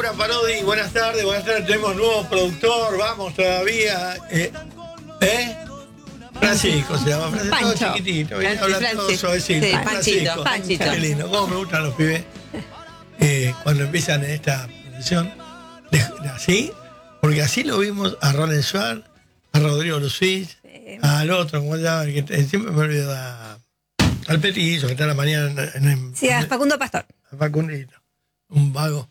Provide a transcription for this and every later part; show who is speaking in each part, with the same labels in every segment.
Speaker 1: Laura Parodi, buenas tardes, tenemos nuevo productor, vamos todavía. Francisco se llama, Francisco, todo chiquitito, habla todo suavecito.
Speaker 2: Sí, Panchito.
Speaker 1: Qué lindo, cómo me gustan los pibes cuando empiezan en esta profesión, así, porque así lo vimos a Ronald Schwartz, a Rodrigo Lucís, al otro, ¿cómo se llama? Que siempre me olvido al Petillo, que está a la mañana
Speaker 3: sí, a Facundo Pastor.
Speaker 1: A Facundito, un vago.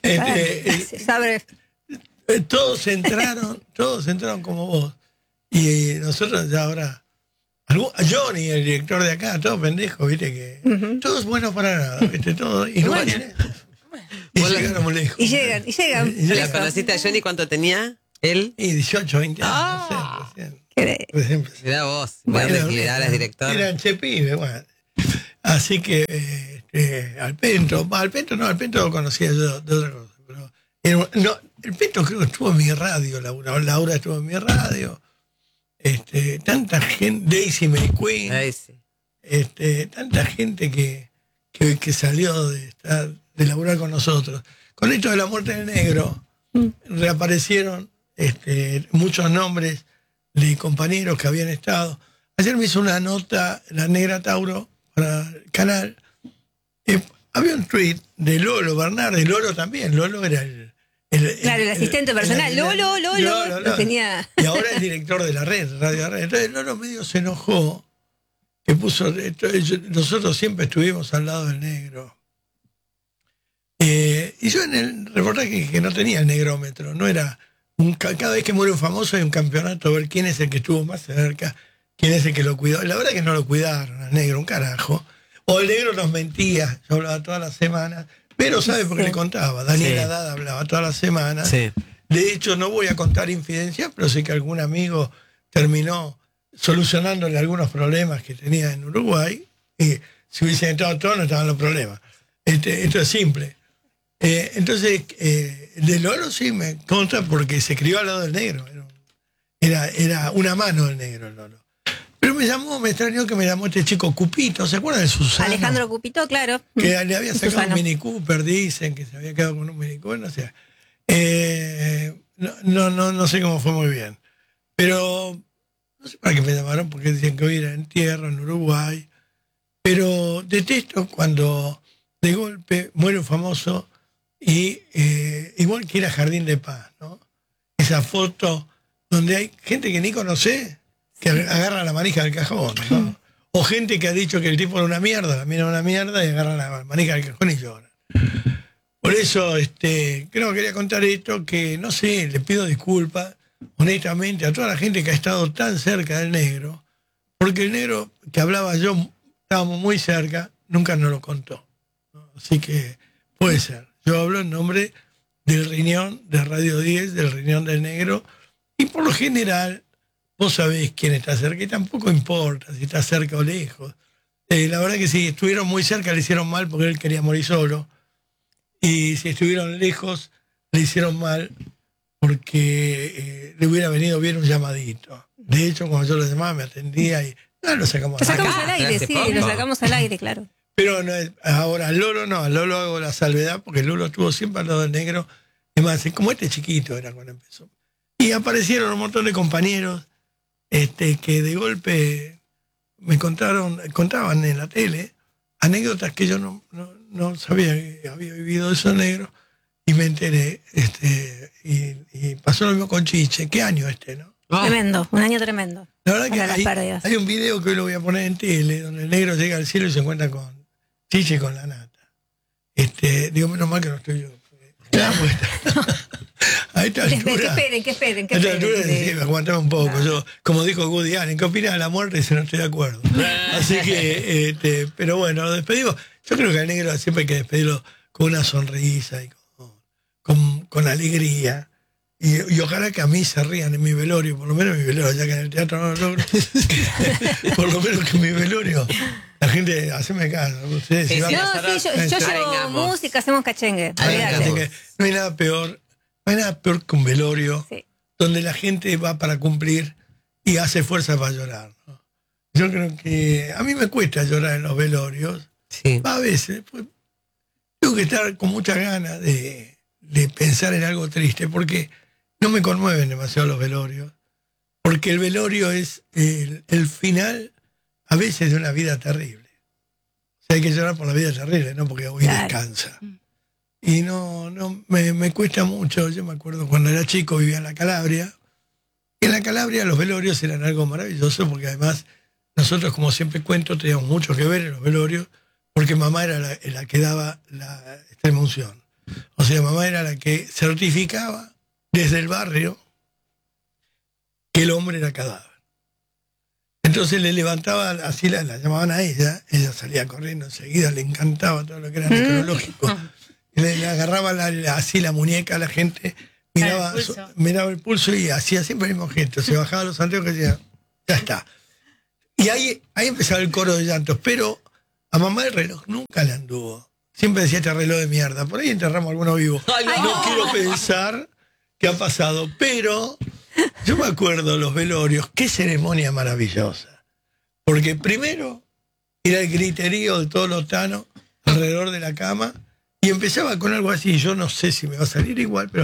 Speaker 1: Todos entraron como vos. Y nosotros ya ahora, Johnny, el director de acá, todos pendejos, viste que todos buenos para nada, viste, todos, y no tienen. Y llegaron muy lejos.
Speaker 3: Y llegan.
Speaker 2: ¿La conociste a Johnny cuánto tenía él?
Speaker 1: Y 18, 20 años, recién.
Speaker 2: Era vos, bueno, eras director.
Speaker 1: Eran chepibe, bueno. Así que al Pento lo conocía yo de otra cosa, pero el Pento creo que estuvo en mi radio, Laura estuvo en mi radio. Tanta gente, Daisy McQueen, tanta gente que salió de laburar con nosotros. Con esto de la muerte del negro, reaparecieron muchos nombres de compañeros que habían estado. Ayer me hizo una nota la Negra Tauro para el canal. Había un tweet de Lolo Bernardi, Lolo también, Lolo era el
Speaker 3: asistente personal. Lolo lo tenía.
Speaker 1: Y ahora es director de la red, Radio Red. Entonces Lolo medio se enojó, que puso, nosotros siempre estuvimos al lado del negro. Y yo en el reportaje que no tenía el negrómetro, no era cada vez que muere un famoso hay un campeonato a ver quién es el que estuvo más cerca, quién es el que lo cuidó. La verdad es que no lo cuidaron al negro, un carajo. O el negro nos mentía, yo hablaba todas las semanas. Pero ¿sabe por qué le contaba? Daniela Dada hablaba todas las semanas. Sí. De hecho, no voy a contar infidencias, pero sé que algún amigo terminó solucionándole algunos problemas que tenía en Uruguay. Y si hubiesen estado todos, no estaban los problemas. Esto es simple. Entonces, de Lolo sí me consta porque se crió al lado del negro. Era una mano del negro, Lolo. Pero me extrañó que me llamó este chico Cupito, ¿se acuerdan de Susano?
Speaker 3: Alejandro Cupito, claro.
Speaker 1: Que le había sacado un Mini Cooper, dicen que se había quedado con un Mini Cooper, no sé. No sé cómo fue muy bien. Pero no sé para qué me llamaron, porque decían que hoy era entierro en Uruguay. Pero detesto cuando de golpe muere un famoso y igual que ir a Jardín de Paz, ¿no? Esa foto donde hay gente que ni conoce, que agarra la manija del cajón, ¿no? O gente que ha dicho que el tipo era una mierda, la mina era una mierda y agarra la manija del cajón y llora. Por eso creo que quería contar esto, que no sé, le pido disculpas honestamente a toda la gente que ha estado tan cerca del negro, porque el negro que hablaba yo, estábamos muy cerca, nunca nos lo contó, ¿no? Así que puede ser. Yo hablo en nombre del riñón de Radio 10, del riñón del negro, y por lo general vos sabés quién está cerca y tampoco importa si está cerca o lejos. La verdad que si estuvieron muy cerca le hicieron mal porque él quería morir solo. Y si estuvieron lejos le hicieron mal porque le hubiera venido bien un llamadito. De hecho, cuando yo lo llamaba me atendía y lo sacamos
Speaker 3: al aire. Sí, lo sacamos al aire, claro.
Speaker 1: Pero no es, ahora al Lolo hago la salvedad porque el Lolo estuvo siempre al lado del negro. Es más, como chiquito era cuando empezó. Y aparecieron un montón de compañeros que de golpe me contaban en la tele anécdotas que yo no sabía que había vivido esos negros y me enteré. Y pasó lo mismo con Chiche. ¿Qué año no?
Speaker 3: Tremendo, un año tremendo.
Speaker 1: La verdad que hay un video que hoy lo voy a poner en tele donde el negro llega al cielo y se encuentra con Chiche y con la nata. Digo, menos mal que no estoy yo. A esta altura.
Speaker 3: Que esperen.
Speaker 1: A esta altura sí, aguantame un poco. Yo, como dijo Woody Allen, ¿qué opinas de la muerte? Dice, no estoy de acuerdo. Así que, pero bueno, lo despedimos. Yo creo que al negro siempre hay que despedirlo con una sonrisa y con alegría. Y ojalá que a mí se rían en mi velorio, por lo menos en mi velorio, ya que en el teatro no lo logro. Por lo menos que en mi velorio. La gente, haceme caso. Ustedes,
Speaker 3: yo llevo música, hacemos cachengue.
Speaker 1: No hay nada peor que un velorio donde la gente va para cumplir y hace fuerza para llorar, ¿no? Yo creo que a mí me cuesta llorar en los velorios. A veces, pues, tengo que estar con muchas ganas de pensar en algo triste, porque no me conmueven demasiado los velorios, porque el velorio es el final a veces de una vida terrible. O sea, hay que llorar por la vida terrible, no porque hoy descansa. Y me cuesta mucho. Yo me acuerdo cuando era chico, vivía en la Calabria. Y en la Calabria los velorios eran algo maravilloso, porque además nosotros, como siempre cuento, teníamos mucho que ver en los velorios, porque mamá era la que daba la extrema unción. O sea, mamá era la que certificaba desde el barrio que el hombre era cadáver. Entonces le levantaba, así la llamaban a ella salía corriendo enseguida, le encantaba todo lo que era necrológico. Le agarraba así la muñeca a la gente, miraba el pulso y hacía siempre el mismo gesto. Se bajaba los anteojos y decía, ya está. Y ahí empezaba el coro de llantos, pero a mamá el reloj nunca le anduvo. Siempre decía, este reloj de mierda. Por ahí enterramos a alguno vivo. No quiero pensar qué ha pasado, pero yo me acuerdo los velorios, qué ceremonia maravillosa. Porque primero era el griterío de todo lotano alrededor de la cama y empezaba con algo así, yo no sé si me va a salir igual, pero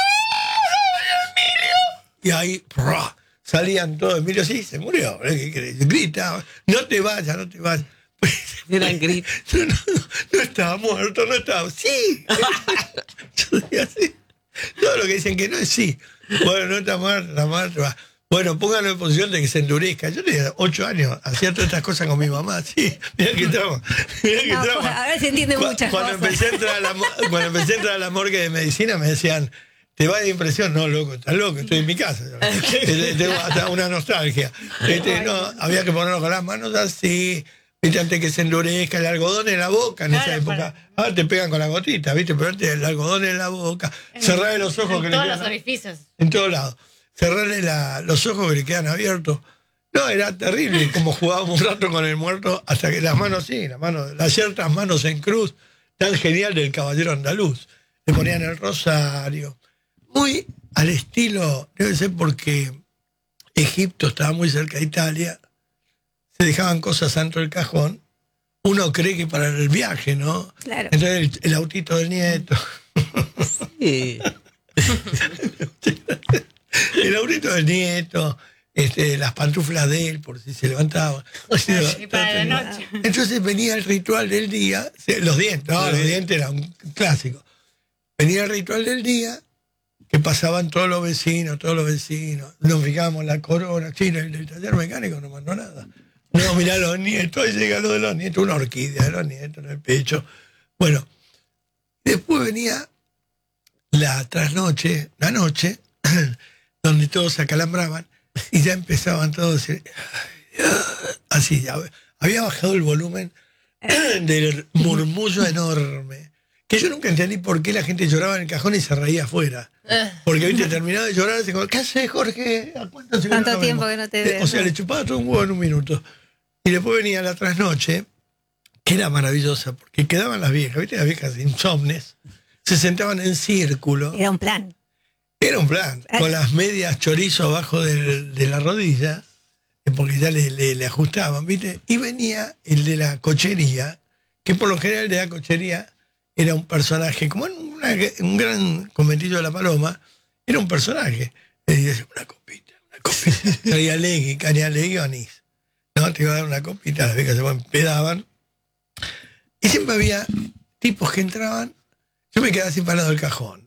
Speaker 1: y ahí salían todos. Emilio, sí, se murió. Grita, no te vayas.
Speaker 2: Eran gritos.
Speaker 1: No estaba muerto, no estaba. Sí. Yo decía sí. Todo lo que dicen que no es sí. Bueno, no está muerto, va. Bueno, pónganlo en posición de que se endurezca. Yo tenía 8 años, hacía todas estas cosas con mi mamá. Sí, mirá que trama.
Speaker 3: A ver si entiende muchas
Speaker 1: cosas. Cuando empecé a entrar a la morgue de medicina me decían, ¿te va de impresión? No, loco, estás loco, estoy en mi casa. Tengo hasta una nostalgia. No, había que ponerlo con las manos así, ¿viste? Antes que se endurezca, el algodón en la boca en esa época. Ahora te pegan con la gotita, ¿viste? Pero antes el algodón en la boca. Cerrarle los ojos.
Speaker 4: En todos los orificios.
Speaker 1: En todos lados. Cerrarle los ojos que le quedan abiertos. No, era terrible como jugábamos un rato con el muerto hasta que las manos, las ciertas manos en cruz, tan genial del caballero andaluz. Le ponían el rosario. Muy al estilo, debe ser porque Egipto estaba muy cerca de Italia, se dejaban cosas dentro del cajón. Uno cree que para el viaje, ¿no?
Speaker 3: Claro.
Speaker 1: Entonces el autito del nieto.
Speaker 2: Sí.
Speaker 1: El autito del nieto, las pantuflas de él, por si se levantaba.
Speaker 4: Y para la noche.
Speaker 1: Entonces venía el ritual del día, los dientes, los dientes eran un clásico. Venía el ritual del día, que pasaban todos los vecinos. Nos fijábamos la corona, china, el taller mecánico no mandó nada. No, mirá los nietos, ahí llega lo de los nietos, una orquídea de los nietos en el pecho. Bueno, después venía la trasnoche, la noche, donde todos se acalambraban y ya empezaban todos a decir, así, ya había bajado el volumen del murmullo enorme, que yo nunca entendí por qué la gente lloraba en el cajón y se reía afuera. Porque, viste, terminaba de llorar y decía, ¿qué haces, Jorge?
Speaker 3: ¿Cuánto tiempo que no te veo?
Speaker 1: O sea, le chupaba todo un huevo en un minuto. Y después venía la trasnoche, que era maravillosa, porque quedaban las viejas, viste, las viejas insomnes, se sentaban en círculo.
Speaker 3: Era un plan.
Speaker 1: Con las medias chorizo abajo de la rodilla, porque ya le ajustaban, ¿viste? Y venía el de la cochería, que por lo general el de la cochería era un personaje, como en un gran conventillo de la Paloma, era un personaje. Le decía, una copita. Traía legui o anís. No, te iba a dar una copita, las viejas se empedaban. Y siempre había tipos que entraban, yo me quedaba así parado del cajón.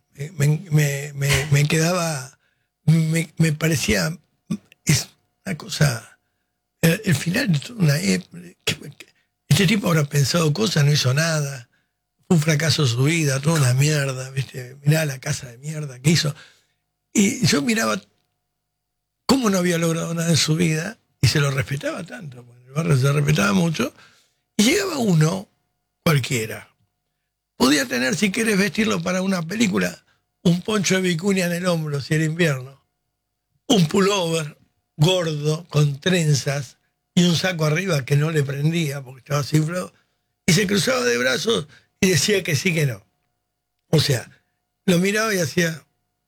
Speaker 1: Me quedaba, me parecía, es una cosa, el final de toda una época. Este tipo habrá pensado cosas, no hizo nada, fue un fracaso su vida, toda una mierda, ¿viste? Mirá la casa de mierda que hizo. Y yo miraba cómo no había logrado nada en su vida y se lo respetaba tanto, porque en el barrio se respetaba mucho, y llegaba uno, cualquiera. Podía tener, si quieres vestirlo para una película, un poncho de vicuña en el hombro, si era invierno, un pullover gordo, con trenzas, y un saco arriba que no le prendía porque estaba cifrado, y se cruzaba de brazos y decía que sí, que no. O sea, lo miraba y hacía,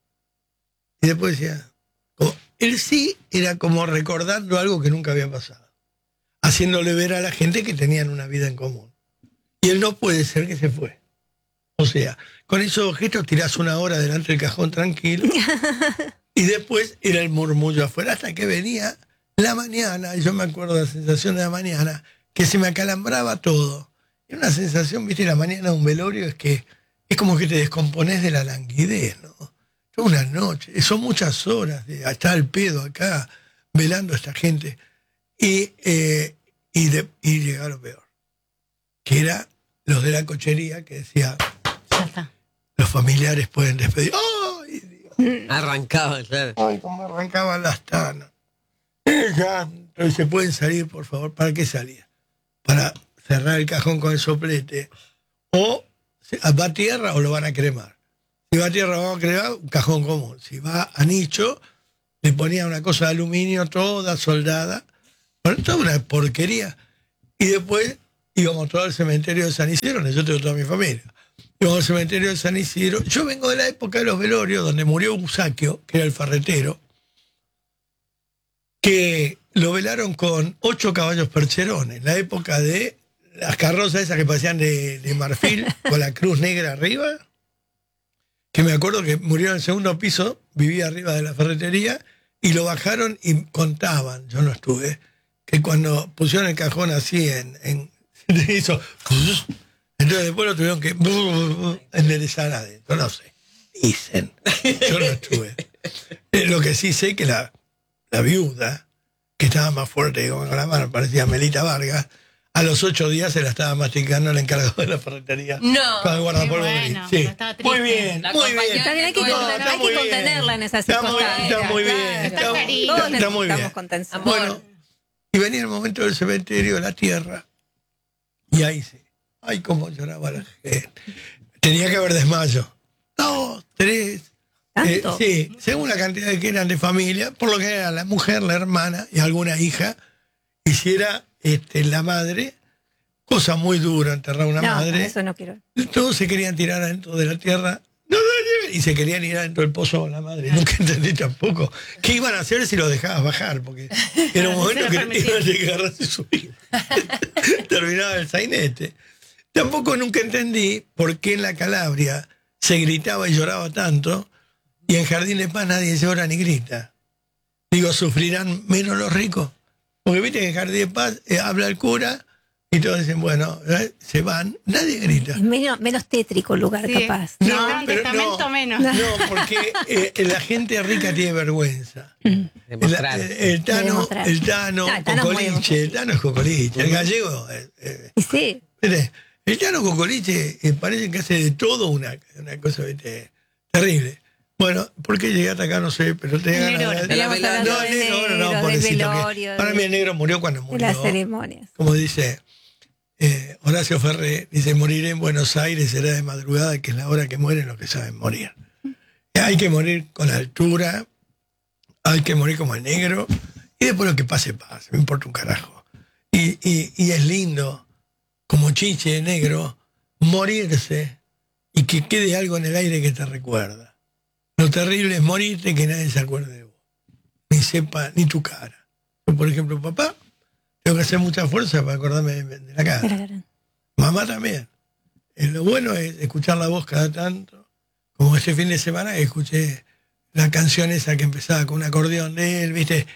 Speaker 1: y después decía, el sí era como recordando algo que nunca había pasado, haciéndole ver a la gente que tenían una vida en común. Y él no puede ser que se fue. O sea, con esos objetos tirás 1 hora delante del cajón tranquilo y después era el murmullo afuera hasta que venía la mañana, y yo me acuerdo de la sensación de la mañana, que se me acalambraba todo. Era una sensación, viste, la mañana de un velorio es como que te descomponés de la languidez, ¿no? Toda una noche, son muchas horas de estar al pedo acá, velando a esta gente. Y llega lo peor, que era los de la cochería que decía,
Speaker 4: Ya está.
Speaker 1: los familiares pueden despedir. ¡Ay, Dios!
Speaker 2: Arrancaba, claro.
Speaker 1: ¡Ay, cómo arrancaban las tanas! Y se pueden salir, por favor. ¿Para qué salía? Para cerrar el cajón con el soplete. O va a tierra o lo van a cremar. Si va a tierra vamos a cremar, un cajón común. Si va a nicho, le ponía una cosa de aluminio toda soldada. Bueno, toda una porquería. Y después íbamos todos al cementerio de San Isidro, yo tengo toda mi familia. Íbamos al cementerio de San Isidro. Yo vengo de la época de los velorios, donde murió Busaquio, que era el ferretero, que lo velaron con 8 caballos percherones, la época de las carrozas esas que parecían de marfil, con la cruz negra arriba, que me acuerdo que murió en el 2.º piso, vivía arriba de la ferretería, y lo bajaron y contaban, yo no estuve, que cuando pusieron el cajón así hizo, entonces después lo tuvieron que enderezar adentro, no sé, dicen, yo no estuve. Lo que sí sé que la viuda, que estaba más fuerte que con la mano, parecía Melita Vargas, a los 8 días se la estaba masticando el encargado de la ferretería.
Speaker 2: No.
Speaker 1: Con el guardapolvo
Speaker 4: Bueno,
Speaker 1: gris. Sí.
Speaker 4: estaba triste.
Speaker 1: Muy bien,
Speaker 2: La
Speaker 1: muy bien.
Speaker 2: compañía-
Speaker 3: También hay que,
Speaker 1: No,
Speaker 3: hay
Speaker 1: está
Speaker 3: que
Speaker 1: muy bien.
Speaker 3: contenerla en esas
Speaker 1: Está muy-
Speaker 3: circunstancias.
Speaker 1: está muy bien,
Speaker 3: Claro,
Speaker 1: está-
Speaker 4: cariño.
Speaker 3: todos
Speaker 1: está muy bien.
Speaker 3: necesitamos contención.
Speaker 2: Amor.
Speaker 1: Bueno, y venía el momento del cementerio de la tierra, y ahí sí, ay, cómo lloraba la gente. Tenía que haber desmayo. 2, 3.
Speaker 3: ¿Tanto?
Speaker 1: Sí, según la cantidad de que eran de familia, por lo que era la mujer, la hermana y alguna hija, hiciera la madre, cosa muy dura enterrar a una
Speaker 3: No,
Speaker 1: madre.
Speaker 3: eso no quiero.
Speaker 1: Todos se querían tirar adentro de la tierra. No, y se querían ir adentro del pozo con la madre. Nunca entendí tampoco. ¿Qué iban a hacer si lo dejabas bajar? Porque era un momento que iban a tener que agarrarse y subir. Terminaba el sainete. Tampoco nunca entendí por qué en la Calabria se gritaba y lloraba tanto y en Jardín de Paz nadie llora ni grita. Digo, ¿sufrirán menos los ricos? Porque viste que en Jardín de Paz habla el cura y todos dicen, bueno, se van, nadie grita.
Speaker 3: Es menos tétrico el lugar,
Speaker 4: Sí.
Speaker 3: capaz.
Speaker 4: No,
Speaker 1: pero
Speaker 4: testamento menos.
Speaker 1: No, porque la gente rica tiene vergüenza.
Speaker 2: Demostrar.
Speaker 1: El Tano,
Speaker 3: Demostrar.
Speaker 1: el Tano,
Speaker 3: No, el Tano es muy
Speaker 1: Cocoliche, el Tano es Cocoliche, el gallego,
Speaker 3: Y sí,
Speaker 1: mire, el Tano Cocoliche parece que hace de todo una cosa, ¿viste? Terrible. Bueno, ¿por qué llegaste acá? No sé, pero te
Speaker 4: El negro,
Speaker 1: ganas.
Speaker 3: veníamos hablando
Speaker 1: No,
Speaker 3: del
Speaker 1: el negro,
Speaker 3: negro,
Speaker 1: no,
Speaker 3: del
Speaker 1: pobrecito.
Speaker 3: velorio,
Speaker 1: Para mí el negro murió cuando
Speaker 3: de
Speaker 1: murió.
Speaker 3: las ceremonias.
Speaker 1: Como dice Horacio Ferré, dice, moriré en Buenos Aires, será de madrugada, que es la hora que mueren los que saben morir. Hay que morir con altura, hay que morir como el negro, y después lo que pase, pase, me importa un carajo. Y es lindo, como Chiche negro, morirse y que quede algo en el aire que te recuerda. Lo terrible es morirte y que nadie se acuerde de vos, ni sepa, ni tu cara. Yo, por ejemplo, papá, tengo que hacer mucha fuerza para acordarme de la cara.
Speaker 3: Claro.
Speaker 1: Mamá también. Lo bueno es escuchar la voz cada tanto. Como este fin de semana que escuché la canción esa que empezaba con un acordeón de él, ¿viste?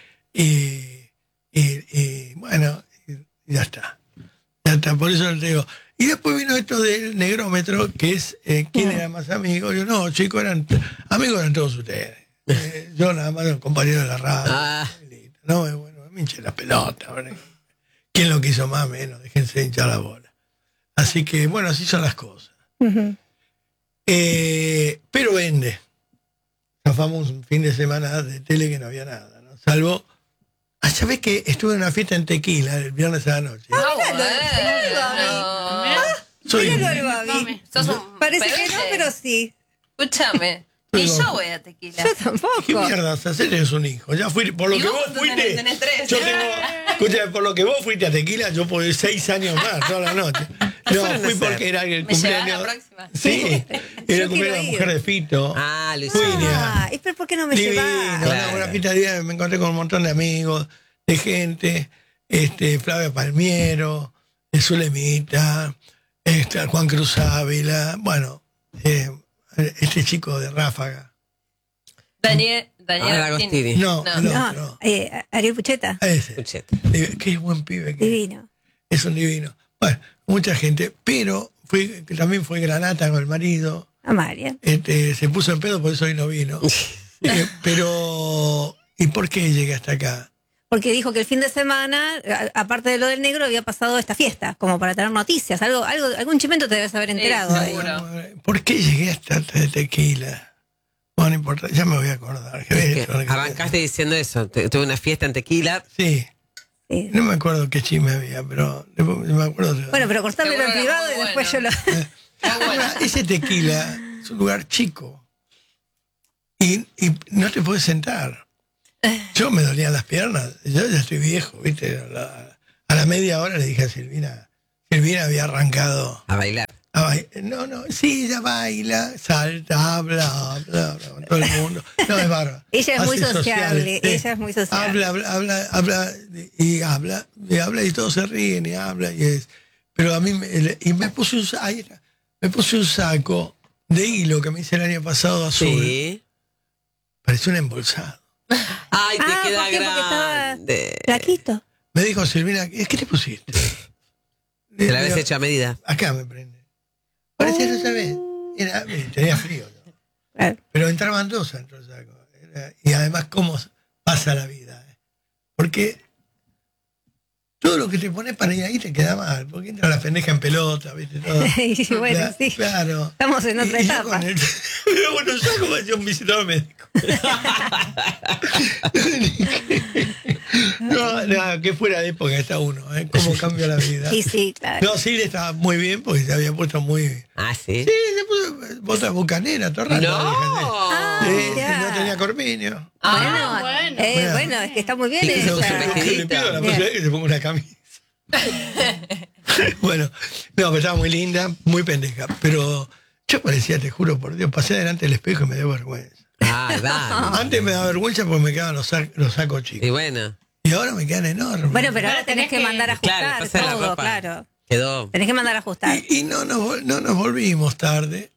Speaker 1: Y bueno, y ya está. Ya está, por eso te digo. Y después vino esto del negrómetro, que es quién era más amigo. Yo, no, chicos, amigos eran todos ustedes. Yo nada más, compañero de la radio.
Speaker 2: Ah.
Speaker 1: No, bueno, me hinché la pelota. ¿Verdad? ¿Quién lo quiso más o menos? Déjense hinchar la bola. Así que, bueno, así son las cosas.
Speaker 3: Ujú.
Speaker 1: Pero vende. Zafamos un fin de semana de tele que no había nada, ¿no? Salvo. ¿Sabés que estuve en una fiesta en Tequila el viernes a la noche? Soy
Speaker 3: Míralo, Babi.
Speaker 5: Sos un
Speaker 3: Parece que
Speaker 5: pebete.
Speaker 3: no, pero sí.
Speaker 5: Escúchame.
Speaker 1: Pero-
Speaker 5: Y yo voy a tequila.
Speaker 3: Yo tampoco.
Speaker 1: ¿Qué mierda hacer? Es un hijo. Ya fui, por lo
Speaker 5: Y
Speaker 1: que
Speaker 5: vos
Speaker 1: vos fuiste.
Speaker 5: tenés 3.
Speaker 1: Yo tengo. Escúchame, por lo que vos fuiste a Tequila, yo por 6 años más, toda la noche. No,
Speaker 2: fueron a
Speaker 1: fui
Speaker 2: hacer?
Speaker 1: porque era el
Speaker 5: ¿Me llevás
Speaker 1: cumpleaños.
Speaker 5: la próxima?
Speaker 1: Sí, era
Speaker 3: Yo
Speaker 1: el
Speaker 3: quiero
Speaker 1: cumpleaños de la
Speaker 3: ir.
Speaker 1: mujer de Fito.
Speaker 2: Ah, lo
Speaker 1: Fui,
Speaker 2: hicimos.
Speaker 3: Ah, pero ¿por qué no me
Speaker 1: Divino,
Speaker 3: llevas?
Speaker 2: Claro.
Speaker 1: una fiesta divina, me encontré con un montón de amigos, de gente, Flavia Palmiero, Zulemita, Juan Cruz Ávila, bueno, este chico de Ráfaga.
Speaker 5: Daniel
Speaker 2: Agostini.
Speaker 1: No,
Speaker 5: No.
Speaker 1: el
Speaker 3: No,
Speaker 1: otro.
Speaker 3: Ariel Pucheta.
Speaker 1: Ese.
Speaker 2: Pucheta.
Speaker 1: Qué buen pibe que
Speaker 3: Divino.
Speaker 1: es un divino. Bueno, mucha gente, pero también fue Granata con el marido.
Speaker 3: Amalia.
Speaker 1: Se puso en pedo, por eso hoy no vino. Pero, ¿y por qué llegué hasta acá?
Speaker 3: Porque dijo que el fin de semana, aparte de lo del negro, había pasado esta fiesta, como para tener noticias. Algún chimento te debes haber enterado. ahí.
Speaker 5: seguro.
Speaker 1: ¿Por qué llegué hasta Tequila? Bueno, no importa, ya me voy a acordar.
Speaker 2: Es que arrancaste diciendo eso. Tuve una fiesta en Tequila.
Speaker 1: Sí,
Speaker 3: Sí.
Speaker 1: no me acuerdo qué chisme había, pero me acuerdo.
Speaker 3: Bueno, pero cortarle
Speaker 5: Seguro
Speaker 3: lo
Speaker 5: era
Speaker 3: privado
Speaker 5: muy
Speaker 3: y después yo
Speaker 5: bueno.
Speaker 3: lo...
Speaker 1: Ahora, ese Tequila es un lugar chico y no te puedes sentar. Yo me dolían las piernas, yo ya estoy viejo, ¿viste? A la media hora le dije a Silvina había arrancado
Speaker 2: A bailar.
Speaker 1: a bailar. No, sí, ella baila, salta, habla con todo el mundo. No, es bárbaro.
Speaker 3: Ella es muy
Speaker 1: Hace
Speaker 3: sociable,
Speaker 1: sociales,
Speaker 3: ella es muy sociable.
Speaker 1: habla y todos se ríen y habla pero a mí me puse un saco de hilo que me hice el año pasado azul.
Speaker 2: Sí.
Speaker 1: Parecía un embolsado.
Speaker 2: Ay, te
Speaker 3: Ah,
Speaker 2: queda
Speaker 3: ¿por qué? Porque estaba
Speaker 2: grande.
Speaker 3: flaquito.
Speaker 1: Me dijo Silvina, ¿qué te pusiste?
Speaker 2: Te la habías
Speaker 1: Digo,
Speaker 2: hecho a medida.
Speaker 1: Acá me prende. Parecía, no sabés. Tenía frío, ¿no?
Speaker 3: Claro.
Speaker 1: Pero entraban dos dentro del saco. Y además, cómo pasa la vida. Porque todo lo que te pones para ir ahí te queda mal. Porque entra la pendeja en pelota, ¿viste? Todo.
Speaker 3: Y bueno, sí.
Speaker 1: Claro.
Speaker 3: Estamos en otra
Speaker 1: Y yo
Speaker 3: etapa.
Speaker 1: con pero bueno, yo como hacía un visitador médico. No, que fuera de época está uno, ¿eh? Cómo cambia la vida.
Speaker 3: Sí, claro.
Speaker 1: No, sí, le estaba muy bien porque se había puesto muy...
Speaker 2: Ah, sí.
Speaker 1: Sí, se puso botas bucaneras, todo raro.
Speaker 2: No.
Speaker 3: mirá.
Speaker 1: No tenía corpiño.
Speaker 3: Bueno,
Speaker 4: bueno.
Speaker 3: bueno, es que está muy bien
Speaker 2: Y que se
Speaker 3: ella.
Speaker 2: usa un
Speaker 1: Lo que le pido a la
Speaker 3: Bien.
Speaker 1: persona es que se ponga una camisa. Bueno, no, pero estaba muy linda, muy pendeja. Pero yo parecía, te juro por Dios, pasé delante del espejo y me dio vergüenza.
Speaker 2: Ah, dale.
Speaker 1: Antes me daba vergüenza porque me quedaban los sacos chicos.
Speaker 2: Y bueno,
Speaker 1: Y ahora me quedan enormes.
Speaker 3: Bueno, pero ahora
Speaker 4: Ahora
Speaker 3: tenés
Speaker 4: tenés
Speaker 3: que
Speaker 4: que-
Speaker 3: mandar a
Speaker 2: claro,
Speaker 3: ajustar
Speaker 2: pasa la
Speaker 3: todo,
Speaker 2: ropa.
Speaker 3: claro.
Speaker 2: quedó.
Speaker 3: Tenés que mandar a ajustar.
Speaker 1: Y no nos volvimos tarde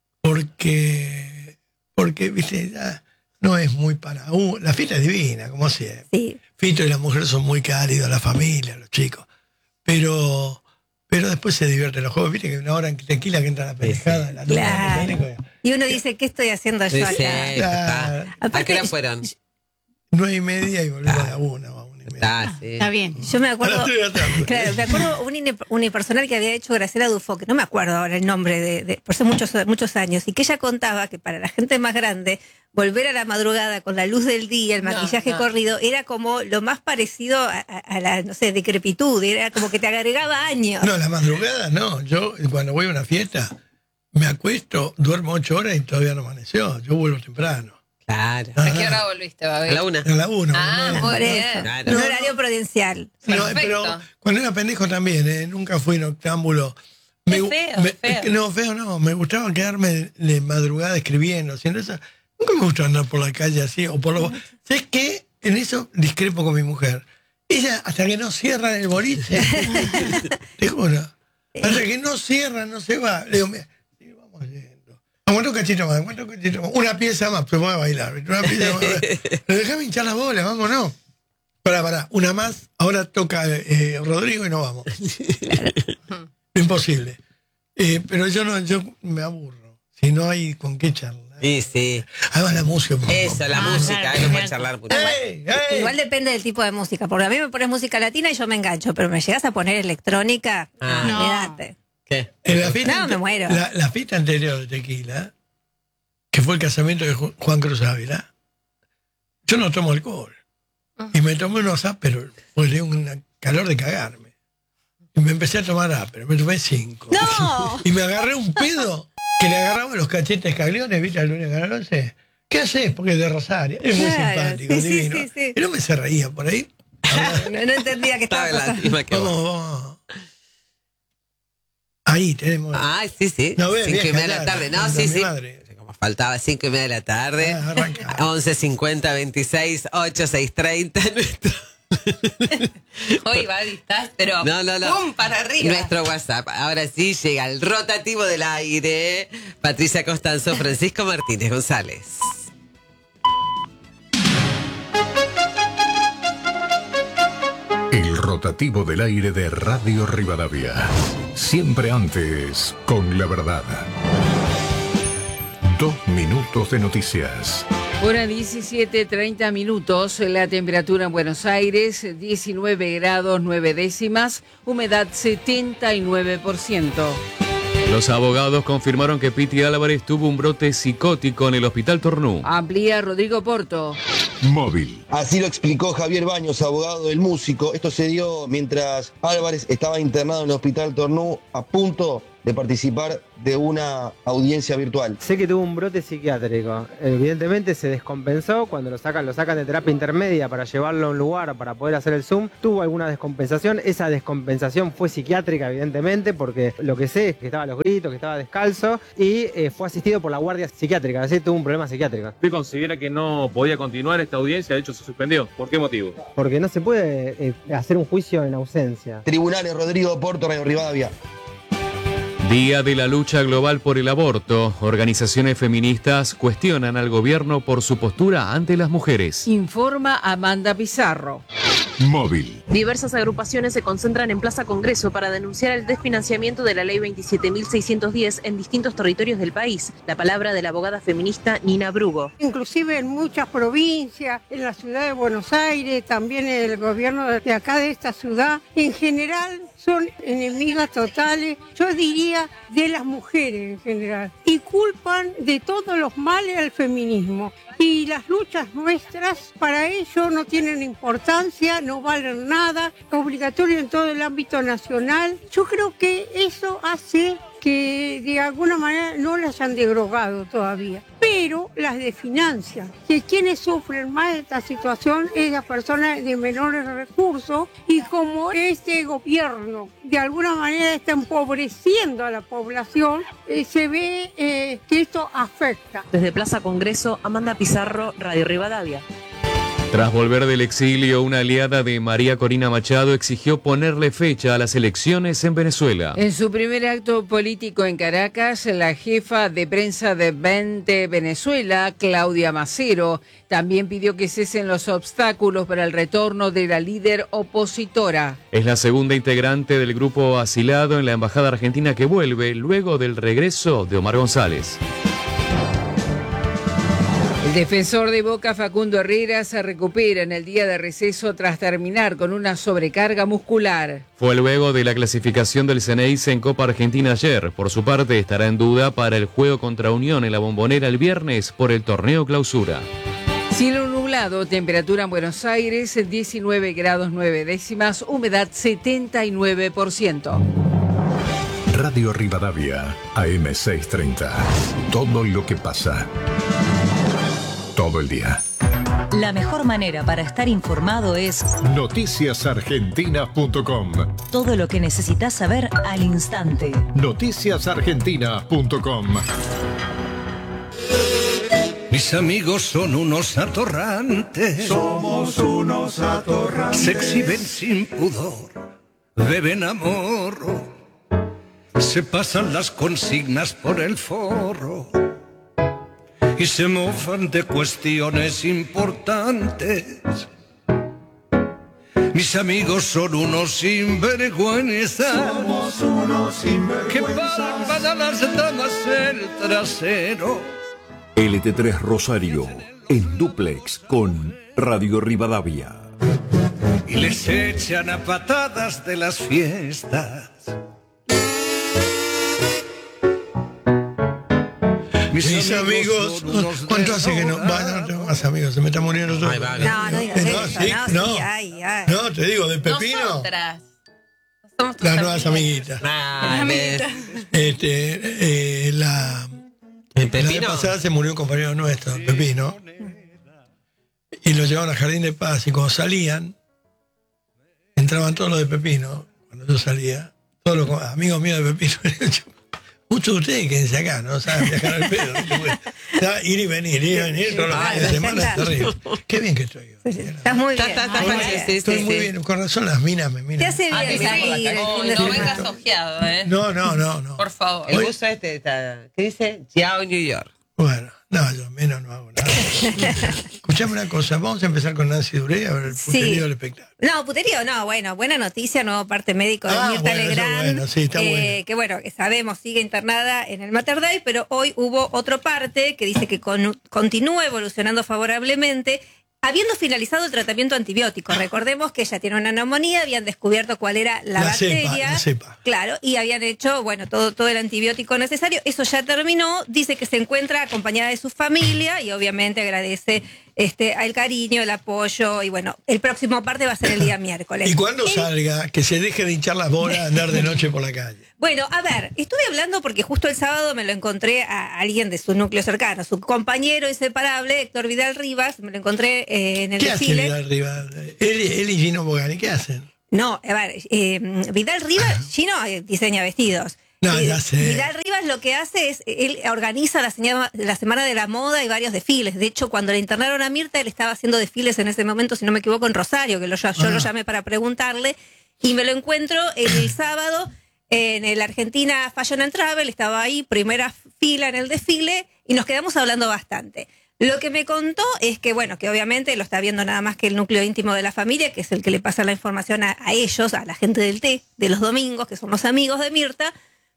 Speaker 1: porque viste, ya no es muy para... la fiesta es divina, como siempre.
Speaker 3: Sí.
Speaker 1: Fito y las mujeres son muy cálidos, la familia, los chicos. Pero después se divierten los juegos. Viste que una hora en Tequila que entra la pendejada. La luna,
Speaker 3: Claro. Y uno dice, ¿qué estoy haciendo yo
Speaker 2: Sí,
Speaker 3: acá?
Speaker 2: sí, está. ¿A
Speaker 3: Aparte,
Speaker 2: qué hora fueron?
Speaker 1: 9:30 y volvemos a la 1 o a 1:30.
Speaker 2: Ah, sí.
Speaker 4: Está bien.
Speaker 3: yo me
Speaker 1: A
Speaker 3: acuerdo...
Speaker 1: las 3 de la tarde.
Speaker 3: Claro, me acuerdo un unipersonal que había hecho Graciela Dufo, que no me acuerdo ahora el nombre, por ser muchos años, y que ella contaba que para la gente más grande, volver a la madrugada con la luz del día, el maquillaje corrido, era como lo más parecido a la, no sé, decrepitud, era como que te agregaba años.
Speaker 1: No, la madrugada no. Yo cuando voy a una fiesta me acuesto, duermo 8 horas y todavía no amaneció. Yo vuelvo temprano.
Speaker 2: Claro.
Speaker 5: ¿A qué hora volviste,
Speaker 2: A
Speaker 5: Babi?
Speaker 2: la 1.
Speaker 1: A la 1.
Speaker 5: Ah, muy
Speaker 3: Por
Speaker 5: bien.
Speaker 3: eso,
Speaker 2: Claro.
Speaker 3: un
Speaker 1: No,
Speaker 3: horario prudencial.
Speaker 5: Perfecto.
Speaker 1: Pero cuando era pendejo también, nunca fui noctámbulo.
Speaker 5: Qué feo, feo.
Speaker 1: No, feo no. Me gustaba quedarme de madrugada escribiendo, haciendo eso. Nunca me gustó andar por la calle así. O por los... ¿Sabes qué? En eso discrepo con mi mujer. Ella, hasta que no cierran el boliche, te juro, hasta que no cierran, no se va. Le digo, mira, sí, vamos yendo. Aguanta un cachito más, aguanta un cachito más. Una pieza más, se puede bailar. ¿Viste? Una pieza más. Pero déjame hinchar las bolas, vámonos. Pará, una más. Ahora toca Rodrigo y no vamos. Imposible. Pero yo me aburro. Si no hay con qué charlar.
Speaker 2: Sí, sí.
Speaker 1: Además la música.
Speaker 2: Eso, la
Speaker 4: Ah,
Speaker 2: música,
Speaker 4: claro,
Speaker 2: ahí no puede
Speaker 4: claro.
Speaker 2: charlar mucho.
Speaker 1: ¡Ey! ¡Ey!
Speaker 3: Igual depende del tipo de música, porque a mí me pones música latina y yo me engancho, pero me llegas a poner electrónica,
Speaker 2: Ah.
Speaker 4: No.
Speaker 3: olvídate.
Speaker 2: ¿Qué?
Speaker 1: En la fiesta
Speaker 3: No, me muero.
Speaker 1: La fiesta anterior de Tequila, que fue el casamiento de Juan Cruz Ávila, yo no tomo alcohol. Y me tomé unos áperos, pues le dio un calor de cagarme. Y me empecé a tomar áperos, me tomé 5.
Speaker 3: ¡No!
Speaker 1: Y me agarré un pedo que le agarraba los cachetes cagliones, ¿viste? Al lunes Canal 11. ¿Qué haces? Porque es de Rosario. Es muy
Speaker 3: Claro,
Speaker 1: simpático,
Speaker 3: sí, sí,
Speaker 1: divino.
Speaker 3: sí, sí.
Speaker 1: Y no me se reía por ahí.
Speaker 3: No entendía qué estaba
Speaker 2: Estaba en la
Speaker 3: pasando.
Speaker 2: misma que vos.
Speaker 1: Vamos. Ahí tenemos.
Speaker 2: Ay, sí, sí.
Speaker 1: No, ve,
Speaker 2: 5:30 de la
Speaker 1: vieja,
Speaker 2: tarde.
Speaker 1: ya,
Speaker 2: No,
Speaker 1: con
Speaker 2: sí,
Speaker 1: mi
Speaker 2: sí.
Speaker 1: madre.
Speaker 2: Como faltaba 5:30 de la tarde.
Speaker 1: Arranca.
Speaker 2: 11:50, 26, 8, 6:30.
Speaker 5: Hoy va a distar, pero
Speaker 2: No.
Speaker 5: ¡pum! Para arriba.
Speaker 2: Nuestro WhatsApp. Ahora sí llega el rotativo del aire. Patricia Costanzo, Francisco Martínez González.
Speaker 6: El rotativo del aire de Radio Rivadavia. Siempre antes, con la verdad. 2 minutos de noticias.
Speaker 7: Hora 17:30 minutos, la temperatura en Buenos Aires, 19 grados 9 décimas, humedad 79%.
Speaker 8: Los abogados confirmaron que Piti Álvarez tuvo un brote psicótico en el Hospital Tornú.
Speaker 7: Amplía Rodrigo Porto.
Speaker 6: Móvil.
Speaker 9: Así lo explicó Javier Baños, abogado del músico. Esto se dio mientras Álvarez estaba internado en el Hospital Tornú a punto de participar de una audiencia virtual.
Speaker 10: Sé que tuvo un brote psiquiátrico. Evidentemente se descompensó cuando lo sacan de terapia intermedia para llevarlo a un lugar para poder hacer el Zoom. Tuvo alguna descompensación. Esa descompensación fue psiquiátrica, evidentemente, porque lo que sé es que estaba a los gritos, que estaba descalzo y fue asistido por la guardia psiquiátrica. Así tuvo un problema psiquiátrico.
Speaker 8: ¿Usted considera que no podía continuar esta audiencia? De hecho, se suspendió. ¿Por qué motivo?
Speaker 10: Porque no se puede hacer un juicio en ausencia.
Speaker 9: Tribunales, Rodrigo Porto, Radio Rivadavia.
Speaker 8: Día de la lucha global por el aborto. Organizaciones feministas cuestionan al gobierno por su postura ante las mujeres.
Speaker 7: Informa Amanda Pizarro.
Speaker 6: Móvil.
Speaker 11: Diversas agrupaciones se concentran en Plaza Congreso para denunciar el desfinanciamiento de la ley 27.610 en distintos territorios del país. La palabra de la abogada feminista Nina Brugo.
Speaker 12: Inclusive en muchas provincias, en la ciudad de Buenos Aires, también en el gobierno de acá de esta ciudad, en general son enemigas totales, yo diría, de las mujeres en general, y culpan de todos los males al feminismo. Y las luchas nuestras para ello no tienen importancia, no valen nada, obligatorio en todo el ámbito nacional. Yo creo que eso hace que de alguna manera no las han derogado todavía, pero las desfinancian, que quienes sufren más de esta situación es las personas de menores recursos, y como este gobierno de alguna manera está empobreciendo a la población, se ve que esto afecta.
Speaker 11: Desde Plaza Congreso, Amanda Pizarro, Radio Rivadavia.
Speaker 8: Tras volver del exilio, una aliada de María Corina Machado exigió ponerle fecha a las elecciones en Venezuela.
Speaker 7: En su primer acto político en Caracas, la jefa de prensa de 20 Venezuela, Claudia Macero, también pidió que cesen los obstáculos para el retorno de la líder opositora.
Speaker 8: Es la segunda integrante del grupo asilado en la Embajada Argentina que vuelve luego del regreso de Omar González.
Speaker 7: El defensor de Boca, Facundo Herrera, se recupera en el día de receso tras terminar con una sobrecarga muscular.
Speaker 8: Fue luego de la clasificación del Ceneice en Copa Argentina ayer. Por su parte, estará en duda para el juego contra Unión en la Bombonera el viernes por el torneo Clausura.
Speaker 7: Cielo nublado, temperatura en Buenos Aires, 19 grados 9 décimas, humedad 79%.
Speaker 6: Radio Rivadavia, AM630. Todo lo que pasa. Todo el día.
Speaker 13: La mejor manera para estar informado es
Speaker 6: noticiasargentina.com.
Speaker 13: Todo lo que necesitas saber al instante.
Speaker 6: Noticiasargentina.com.
Speaker 14: Mis amigos son unos atorrantes.
Speaker 15: Somos unos atorrantes.
Speaker 14: Se exhiben sin pudor, beben a morro, se pasan las consignas por el forro y se mofan de cuestiones importantes. Mis amigos son unos sinvergüenzas.
Speaker 15: Somos unos sinvergüenzas.
Speaker 14: Que paran a las damas el trasero.
Speaker 16: LT3 Rosario, en dúplex con Radio Rivadavia.
Speaker 14: Y les echan a patadas de las fiestas.
Speaker 1: Mis amigos, ¿cuánto hace que no? No tengo más amigos, se me están muriendo todos.
Speaker 3: No digas eso,
Speaker 1: sí,
Speaker 3: no, sí, ay.
Speaker 1: No, te digo, de Pepino.
Speaker 5: Nosotras.
Speaker 1: Las nuevas amiguitas.
Speaker 2: ¿El
Speaker 1: La vez
Speaker 2: Pepino?
Speaker 1: pasada se murió un compañero nuestro, Pepino, y lo llevaban al Jardín de Paz, y cuando salían, entraban todos los de Pepino, cuando yo salía, todos los amigos míos de Pepino, Muchos de ustedes quédense acá, no saben viajar al pedo. Ir y venir, todos los fines de semana es terrible. Qué bien que estoy yo.
Speaker 3: Estás muy bien.
Speaker 1: Estoy muy bien, con razón las minas me miran.
Speaker 3: Te hace bien.
Speaker 5: No vengas ojeado,
Speaker 1: No.
Speaker 5: Por favor.
Speaker 2: El buzo está, ¿qué dice? Yao, New York.
Speaker 1: Bueno, no, yo menos no hago nada. Escuchame una cosa, vamos a empezar con Nancy Duré a ver el puterío del espectáculo.
Speaker 3: No, puterío no, bueno, buena noticia, nuevo parte médico de Mirta Legrand.
Speaker 1: Bueno, sí, está bueno.
Speaker 3: Que bueno, que sabemos, sigue internada en el Mater Dei, pero hoy hubo otro parte que dice que continúa evolucionando favorablemente, habiendo finalizado el tratamiento antibiótico. Recordemos que ella tiene una neumonía, habían descubierto cuál era la bacteria.
Speaker 1: La cepa.
Speaker 3: Claro, y habían hecho, bueno, todo el antibiótico necesario. Eso ya terminó, dice que se encuentra acompañada de su familia y obviamente agradece el cariño, el apoyo y bueno, el próximo parte va a ser el día miércoles.
Speaker 1: Y cuando salga, que se deje de hinchar las bolas, andar de noche por la calle.
Speaker 3: Bueno, a ver, estuve hablando porque justo el sábado me lo encontré a alguien de su núcleo cercano, su compañero inseparable, Héctor Vidal Rivas, me lo encontré en el desfile.
Speaker 1: ¿Qué hace Vidal Rivas? Él y Gino Bogani, ¿qué hacen?
Speaker 3: No, a ver, Vidal Rivas, Gino diseña vestidos.
Speaker 1: No, ya sé.
Speaker 3: Vidal Rivas lo que hace es, él organiza la Semana de la Moda y varios desfiles. De hecho, cuando le internaron a Mirta, él estaba haciendo desfiles en ese momento, si no me equivoco, en Rosario, que yo lo llamé para preguntarle, y me lo encuentro el sábado en el Argentina Fashion and Travel, estaba ahí, primera fila en el desfile, y nos quedamos hablando bastante. Lo que me contó es que, bueno, que obviamente lo está viendo nada más que el núcleo íntimo de la familia, que es el que le pasa la información a ellos, a la gente del té, de los domingos, que son los amigos de Mirta.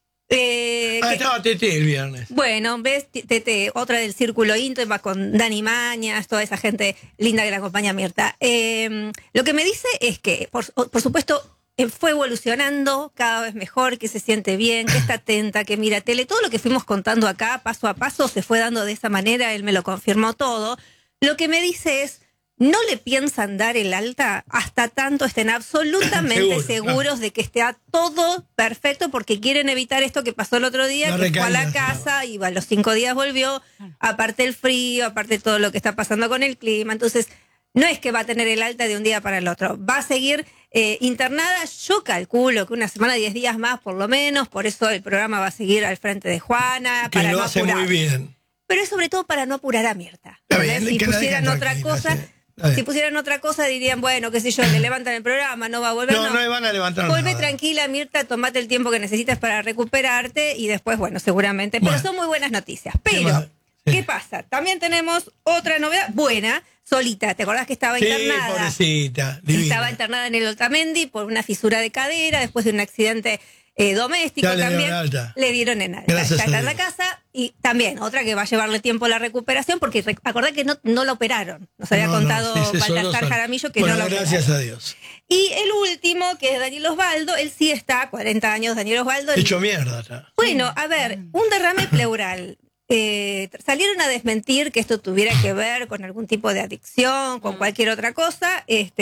Speaker 1: Estaba Tete el viernes.
Speaker 3: Bueno, ves, Tete, otra del círculo íntimo con Dani Mañas, toda esa gente linda que la acompaña a Mirta. Lo que me dice es que, por supuesto, fue evolucionando cada vez mejor, que se siente bien, que está atenta, que mira tele. Todo lo que fuimos contando acá, paso a paso, se fue dando de esa manera, él me lo confirmó todo. Lo que me dice es, no le piensan dar el alta hasta tanto estén absolutamente seguros de que esté todo perfecto, porque quieren evitar esto que pasó el otro día, que fue a la casa y a los 5 días volvió, aparte el frío, aparte todo lo que está pasando con el clima. Entonces, no es que va a tener el alta de un día para el otro, va a seguir internada. Yo calculo que una semana, 10 días más por lo menos, por eso el programa va a seguir al frente de Juana.
Speaker 1: Que
Speaker 3: para
Speaker 1: lo
Speaker 3: no
Speaker 1: hace
Speaker 3: apurar.
Speaker 1: muy bien.
Speaker 3: Pero es sobre todo para no apurar a Mirta.
Speaker 1: Bien,
Speaker 3: si pusieran otra cosa... Si pusieran otra cosa dirían, bueno, qué sé yo, le levantan el programa, no va a volver.
Speaker 1: No le van a levantar
Speaker 3: Vuelve
Speaker 1: nada.
Speaker 3: tranquila, Mirta, tomate el tiempo que necesitas para recuperarte y después, bueno, seguramente. Pero son muy buenas noticias. Pero, ¿qué pasa? También tenemos otra novedad buena, Solita. ¿Te acordás que estaba internada?
Speaker 1: Pobrecita, divina.
Speaker 3: Estaba internada en el Otamendi por una fisura de cadera después de un accidente doméstico
Speaker 1: Ya le
Speaker 3: también.
Speaker 1: dieron alta.
Speaker 3: Le dieron en alta.
Speaker 1: Gracias
Speaker 3: Ya está
Speaker 1: a
Speaker 3: en la
Speaker 1: Dios.
Speaker 3: casa. Y también otra que va a llevarle tiempo a la recuperación, porque acordá que no la operaron. Nos había contado Baltasar Jaramillo que
Speaker 1: bueno,
Speaker 3: no la operaron.
Speaker 1: gracias a Dios.
Speaker 3: Y el último, que es Daniel Osvaldo, él sí está, 40 años, Daniel Osvaldo.
Speaker 1: Hecho mierda está.
Speaker 3: Bueno, a ver, un derrame pleural. Salieron a desmentir que esto tuviera que ver con algún tipo de adicción, con cualquier otra cosa. Él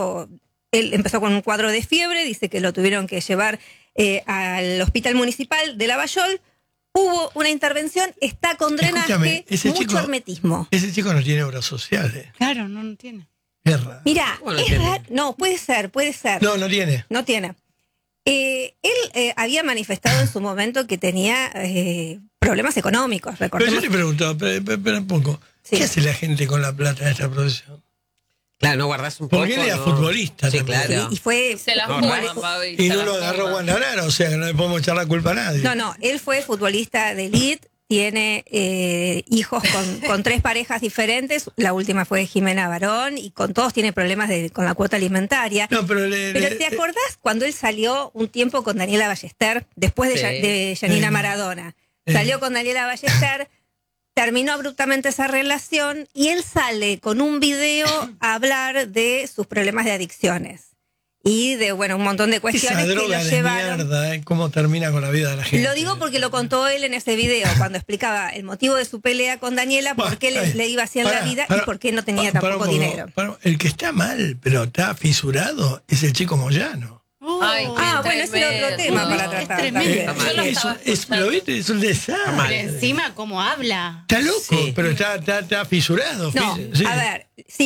Speaker 3: empezó con un cuadro de fiebre, dice que lo tuvieron que llevar al hospital municipal de Lavallol. Hubo una intervención, está con drenaje,
Speaker 1: Escúchame,
Speaker 3: mucho hermetismo.
Speaker 1: Ese chico no tiene obras sociales.
Speaker 4: Claro, no tiene.
Speaker 1: Es raro.
Speaker 3: Mirá, no, puede ser.
Speaker 1: No tiene.
Speaker 3: No tiene. Él había manifestado en su momento que tenía problemas económicos,
Speaker 1: Pero
Speaker 3: recordemos.
Speaker 1: yo le pregunto, espera un poco, ¿qué hace la gente con la plata de esta profesión?
Speaker 2: Claro, no guardás un poco.
Speaker 1: Porque él era
Speaker 2: no.
Speaker 1: futbolista
Speaker 2: Sí,
Speaker 1: también.
Speaker 2: claro.
Speaker 3: Y fue...
Speaker 5: Se la
Speaker 2: No,
Speaker 5: fuma,
Speaker 2: no.
Speaker 5: Fabi.
Speaker 1: Y
Speaker 5: se
Speaker 1: no
Speaker 5: la
Speaker 1: lo agarró
Speaker 5: fuma.
Speaker 1: Wanda Nara, o sea que no le podemos echar la culpa a nadie.
Speaker 3: No, él fue futbolista de elite, tiene hijos con 3 parejas diferentes, la última fue Jimena Barón, y con todos tiene problemas con la cuota alimentaria.
Speaker 1: No, pero
Speaker 3: ¿te acordás cuando él salió un tiempo con Daniela Ballester, después de Janina Maradona? Salió con Daniela Ballester, terminó abruptamente esa relación y él sale con un video a hablar de sus problemas de adicciones y de, bueno, un montón de cuestiones
Speaker 1: esa
Speaker 3: que
Speaker 1: droga
Speaker 3: lo
Speaker 1: de
Speaker 3: llevaron.
Speaker 1: mierda, cómo termina con la vida de la gente.
Speaker 3: Lo digo porque lo contó él en ese video, cuando explicaba el motivo de su pelea con Daniela, por qué le iba así en la vida y por qué no tenía tampoco dinero.
Speaker 1: El que está mal, pero está fisurado, es el chico Moyano.
Speaker 5: Ay,
Speaker 3: bueno, ese era otro tema para tratar.
Speaker 4: tremendo.
Speaker 3: también.
Speaker 5: Yo lo estaba
Speaker 1: ¿Lo viste? Es un desastre.
Speaker 4: Pero encima, ¿cómo habla?
Speaker 1: Está loco, pero está fisurado.
Speaker 3: No,
Speaker 1: Sí.
Speaker 3: a ver, sí.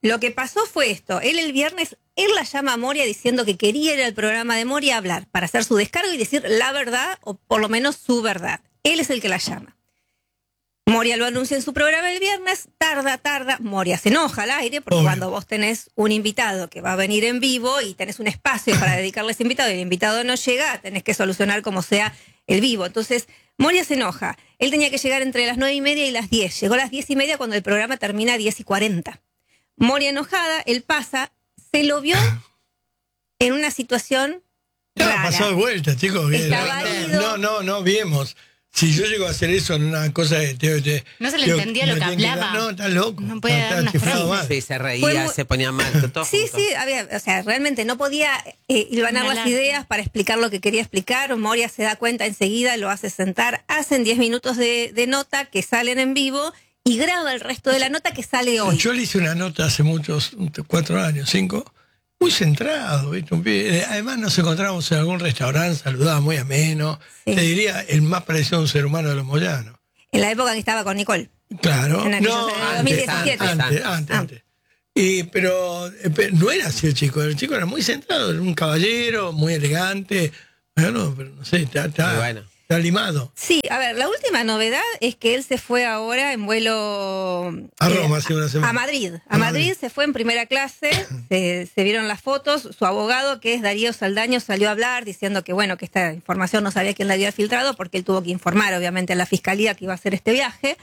Speaker 3: lo que pasó fue esto. Él el viernes, él la llama a Moria diciendo que quería ir al programa de Moria a hablar para hacer su descargo y decir la verdad, o por lo menos su verdad. Él es el que la llama. Moria lo anuncia en su programa el viernes, tarda, Moria se enoja al aire, porque cuando vos tenés un invitado que va a venir en vivo y tenés un espacio para dedicarle a ese invitado y el invitado no llega, tenés que solucionar como sea el vivo. Entonces, Moria se enoja. Él tenía que llegar entre las 9:30 y las 10. Llegó a las 10:30 cuando el programa termina a 10:40. Moria enojada, él pasa, se lo vio en una situación rara.
Speaker 1: Pasó de vuelta, chicos.
Speaker 3: Estaba ido.
Speaker 1: No vimos. Si yo llego a hacer eso en una cosa de...
Speaker 4: No se le entendía lo que hablaba.
Speaker 1: No, está loco.
Speaker 4: No puede dar una frase.
Speaker 2: Sí, se reía, se ponía mal. Todo
Speaker 3: Sí,
Speaker 2: junto.
Speaker 3: o sea, realmente no podía hilvanar las ideas para explicar lo que quería explicar. Moria se da cuenta enseguida, lo hace sentar, hacen 10 minutos de nota que salen en vivo y graba el resto de la nota que sale hoy.
Speaker 1: Yo le hice una nota hace muchos, 4 años, 5, muy centrado, ¿viste? Además nos encontramos en algún restaurante, saludaba muy ameno, te diría el más parecido a un ser humano de los moyanos.
Speaker 3: En la época que estaba con Nicole.
Speaker 1: Claro,
Speaker 3: en 2017.
Speaker 1: Antes. Pero no era así el chico era muy centrado, era un caballero, muy elegante, bueno, pero no sé, está limado.
Speaker 3: Sí, a ver, la última novedad es que él se fue ahora en vuelo
Speaker 1: a Roma hace una semana.
Speaker 3: A Madrid. A Madrid se fue en primera clase, se vieron las fotos, su abogado, que es Darío Saldaño, salió a hablar diciendo que bueno, que esta información no sabía quién la había filtrado, porque él tuvo que informar obviamente a la fiscalía que iba a hacer este viaje.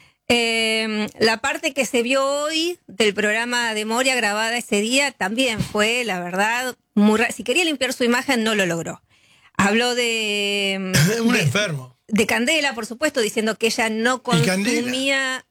Speaker 3: La parte que se vio hoy del programa de Moria grabada ese día también fue, la verdad, muy rara. Si quería limpiar su imagen, no lo logró. Habló de
Speaker 1: un enfermo.
Speaker 3: De Candela, por supuesto, diciendo que ella no consumía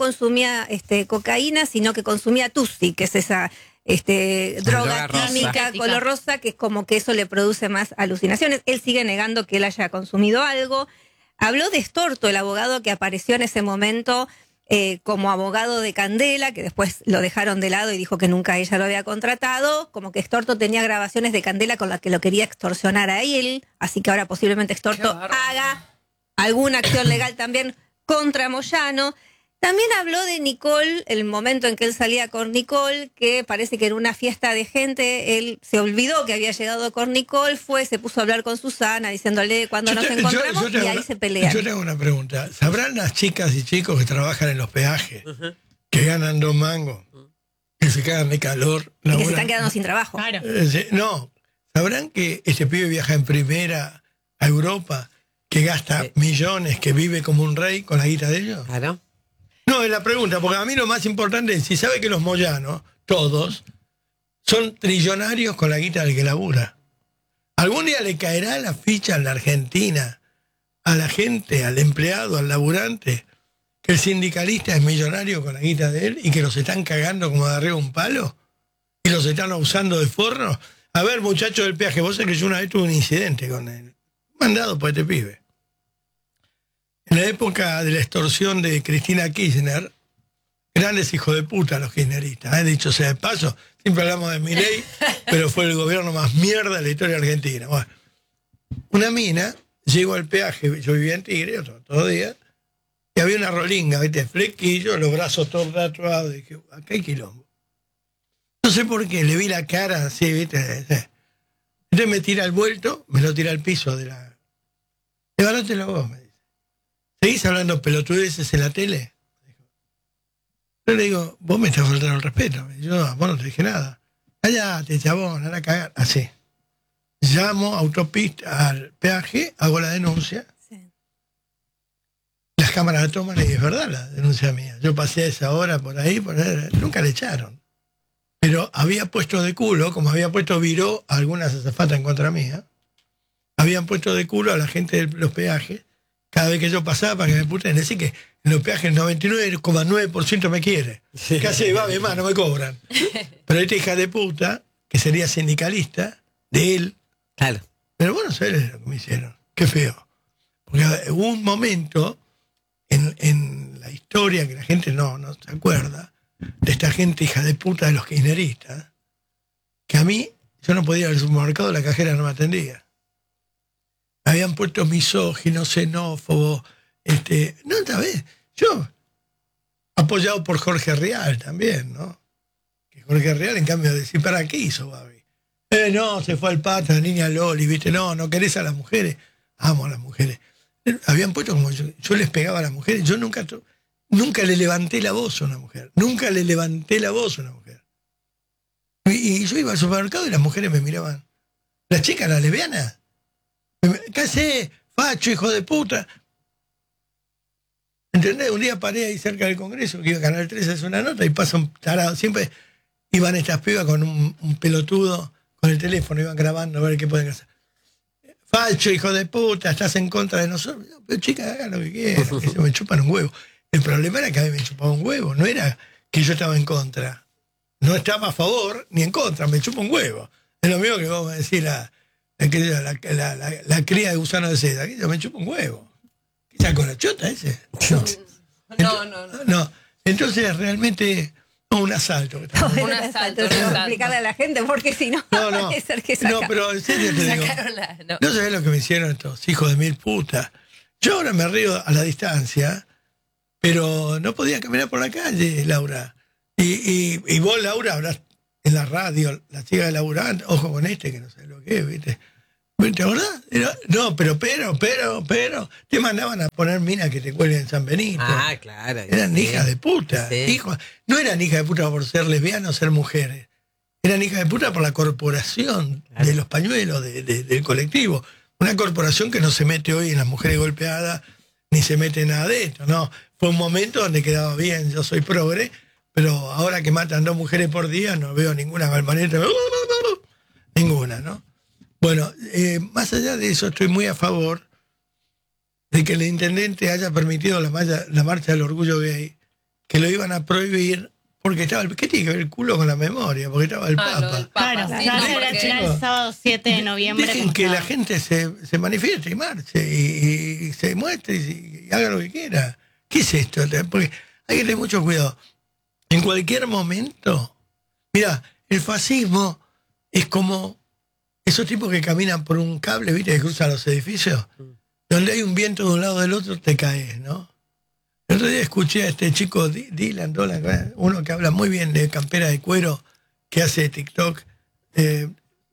Speaker 3: cocaína, sino que consumía Tusi, que es esa droga química color rosa, que es como que eso le produce más alucinaciones. Él sigue negando que él haya consumido algo. Habló de Estorto, el abogado que apareció en ese momento como abogado de Candela, que después lo dejaron de lado y dijo que nunca ella lo había contratado, como que Estorto tenía grabaciones de Candela con las que lo quería extorsionar a él, así que ahora posiblemente Estorto haga alguna acción legal también contra Moyano. También habló de Nicole, el momento en que él salía con Nicole, que parece que en una fiesta de gente él se olvidó que había llegado con Nicole, se puso a hablar con Susana diciéndole cuándo nos encontramos y ahí se pelean.
Speaker 1: Yo tengo una pregunta. ¿Sabrán las chicas y chicos que trabajan en los peajes, que ganan 2 mangos, que se cagan de calor?
Speaker 3: Y que se están quedando sin trabajo.
Speaker 4: Claro.
Speaker 1: No, ¿sabrán que este pibe viaja en primera a Europa, que gasta millones, que vive como un rey con la guita de ellos?
Speaker 2: Claro.
Speaker 1: No, es la pregunta, porque a mí lo más importante es si sabe que los moyanos, todos, son trillonarios con la guita del que labura. ¿Algún día le caerá la ficha en la Argentina a la gente, al empleado, al laburante, que el sindicalista es millonario con la guita de él y que los están cagando como de arriba un palo? ¿Y los están usando de forro? A ver, muchachos del peaje, vos sabés que yo una vez tuve un incidente con él, mandado por este pibe. En la época de la extorsión de Cristina Kirchner, grandes hijos de puta los kirchneristas, dicho sea de paso, siempre hablamos de Milei, pero fue el gobierno más mierda de la historia argentina. Bueno, una mina llegó al peaje, yo vivía en Tigre, todo día, y había una rolinga, ¿viste? Flequillo, los brazos todos tatuados, dije, acá hay quilombo. No sé por qué, le vi la cara así, ¿viste? Entonces me tira el vuelto, me lo tira al piso de la... Levántatelo vos, me dice. ¿Seguís hablando pelotudeces en la tele? Yo le digo, vos me estás faltando el respeto. Yo, vos no te dije nada. Cállate, chabón, anda a cagar. Así. Llamo autopista al peaje, hago la denuncia. Sí. Las cámaras la toman y es verdad la denuncia mía. Yo pasé a esa hora por ahí, nunca le echaron. Pero había puesto de culo, como había puesto viró a algunas azafatas en contra mía, habían puesto de culo a la gente de los peajes. Cada vez que yo pasaba para que me puten, decir que en los peajes el 99,9% me quiere. Sí. Casi va, más, no me cobran. Pero esta hija de puta, que sería sindicalista, de él.
Speaker 2: Claro.
Speaker 1: Pero bueno, ¿sabes lo que me hicieron? Qué feo. Porque hubo un momento en la historia que la gente no se acuerda, de esta gente hija de puta de los kirchneristas, que a mí, yo no podía ir al supermercado, la cajera no me atendía. Habían puesto misógino, xenófobo, no, esta vez, yo, apoyado por Jorge Rial también, ¿no? que Jorge Real, en cambio, decir, ¿para qué hizo Babi? No, se fue al pato, la niña Loli, ¿viste? No querés a las mujeres. Amo a las mujeres. Habían puesto como yo les pegaba a las mujeres. Yo nunca le levanté la voz a una mujer. Nunca le levanté la voz a una mujer. Y yo iba al supermercado y las mujeres me miraban. Las chicas, las lesbianas. ¿Qué hacés? Facho, hijo de puta. ¿Entendés? Un día paré ahí cerca del Congreso, que iba a Canal 13 a hacer una nota y pasa un tarado. Siempre iban estas pibas con un pelotudo con el teléfono, iban grabando a ver qué pueden hacer. Facho, hijo de puta, estás en contra de nosotros. Pero chicas, hagan lo que quieran, que se me chupan un huevo. El problema era que a mí me chupaba un huevo, no era que yo estaba en contra. No estaba a favor ni en contra, me chupa un huevo. Es lo mismo que vos me decís la cría de gusano de seda, que yo me chupa un huevo. ¿Qué está con la chota ese? No. Entonces realmente un asalto.
Speaker 3: Un asalto. Explicarle a la gente porque si no,
Speaker 1: no,
Speaker 3: puede ser que
Speaker 1: no, pero en serio te digo, no sabés lo que me hicieron estos hijos de mil putas. Yo ahora me río a la distancia, pero no podía caminar por la calle, Laura. Y vos, Laura, habrás en la radio, la chica de Laura, ojo con que no sé lo que es, ¿viste? ¿Te acordás? No, pero, te mandaban a poner minas que te cuelguen en San Benito.
Speaker 2: Ah, claro.
Speaker 1: Eran hijas de puta.
Speaker 2: Sí.
Speaker 1: No eran hijas de puta por ser lesbianas o ser mujeres. Eran hijas de puta por la corporación de los pañuelos, del colectivo. Una corporación que no se mete hoy en las mujeres golpeadas, ni se mete en nada de esto, ¿no? Fue un momento donde quedaba bien, yo soy progre, pero ahora que matan 2 mujeres por día, no veo ninguna galvaneta. Ninguna, ¿no? Bueno, más allá de eso, estoy muy a favor de que el intendente haya permitido la marcha del orgullo gay, que lo iban a prohibir porque estaba ¿qué tiene que ver el culo con la memoria? Porque estaba el Papa.
Speaker 4: Claro, será el sábado 7 de noviembre.
Speaker 1: Dejen que la gente se manifieste y marche y se muestre y haga lo que quiera. ¿Qué es esto? Porque hay que tener mucho cuidado. En cualquier momento, mira, el fascismo es como esos tipos que caminan por un cable, ¿viste? Que cruzan los edificios, donde hay un viento de un lado del otro, te caes, ¿no? El otro día escuché a este chico, Dylan, uno que habla muy bien de campera de cuero, que hace TikTok, que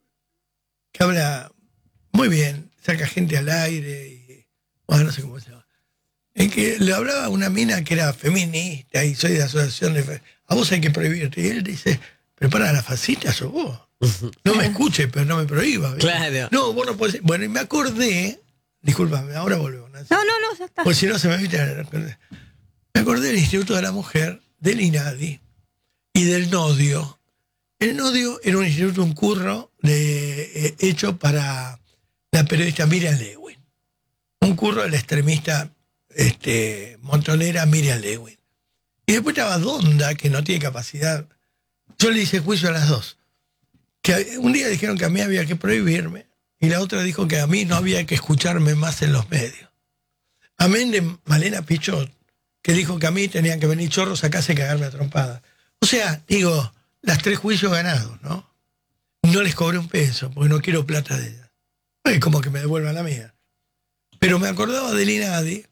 Speaker 1: habla muy bien, saca gente al aire, y, bueno, no sé cómo se llama. En que le hablaba a una mina que era feminista y soy de asociación de... A vos hay que prohibirte. Y él dice, pero para la fascista sos vos. No me escuche, pero no me prohíba.
Speaker 2: Claro.
Speaker 1: No, vos no podés. Bueno, y me acordé, discúlpame, ahora volvemos.
Speaker 3: No, ya está.
Speaker 1: Pues si no se me evita. Me acordé del Instituto de la Mujer, del INADI y del NODIO. El NODIO era un instituto, un curro hecho para la periodista Miriam Lewin. Un curro de la extremista montonera Miriam Lewin. Y después estaba Donda, que no tiene capacidad. Yo le hice juicio a las dos. Que un día dijeron que a mí había que prohibirme y la otra dijo que a mí no había que escucharme más en los medios. Amén de Malena Pichot, que dijo que a mí tenían que venir chorros a casa y cagarme a trompada. O sea, digo, las 3 juicios ganados, ¿no? No les cobré un peso porque no quiero plata de ellas. Es como que me devuelvan la mía. Pero me acordaba del INADI